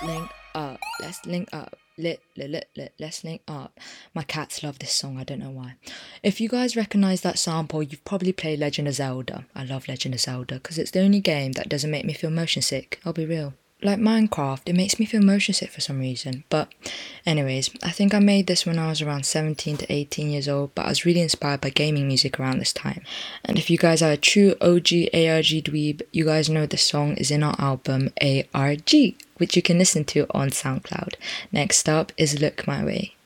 link up, let's link up. Let's link up. My cats love this song, I don't know why. If you guys recognize that sample, you've probably played Legend of Zelda. I love Legend of Zelda because it's the only game that doesn't make me feel motion sick, I'll be real. Like Minecraft, it makes me feel motion sick for some reason. But anyways, I think I made this when I was around 17 to 18 years old, but I was really inspired by gaming music around this time. And if you guys are a true OG ARG dweeb, you guys know this song is in our album ARG, which you can listen to on SoundCloud. Next up is Look My Way.